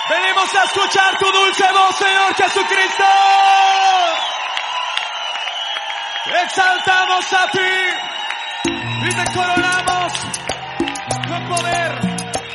Venimos a escuchar tu dulce voz, Señor Jesucristo. Exaltamos a ti y te coronamos.